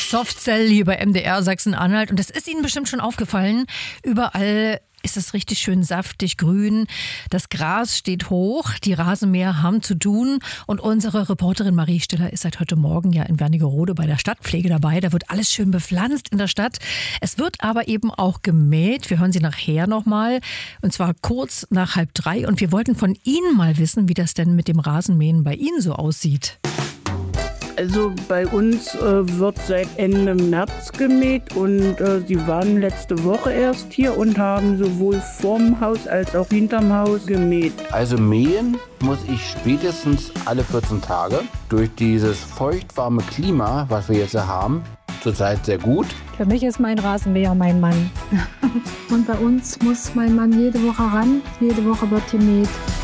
Softcell hier bei MDR Sachsen-Anhalt. Und das ist Ihnen bestimmt schon aufgefallen. Überall ist es richtig schön saftig grün. Das Gras steht hoch, die Rasenmäher haben zu tun. Und unsere Reporterin Marie Stiller ist seit heute Morgen ja in Wernigerode bei der Stadtpflege dabei. Da wird alles schön bepflanzt in der Stadt. Es wird aber eben auch gemäht. Wir hören sie nachher nochmal. Und zwar kurz nach 2:30. Und wir wollten von Ihnen mal wissen, wie das denn mit dem Rasenmähen bei Ihnen so aussieht. Also bei uns wird seit Ende März gemäht und sie waren letzte Woche erst hier und haben sowohl vorm Haus als auch hinterm Haus gemäht. Also mähen muss ich spätestens alle 14 Tage. Durch dieses feuchtwarme Klima, was wir jetzt haben, zurzeit sehr gut. Für mich ist mein Rasenmäher mein Mann. Und bei uns muss mein Mann jede Woche ran, jede Woche wird gemäht.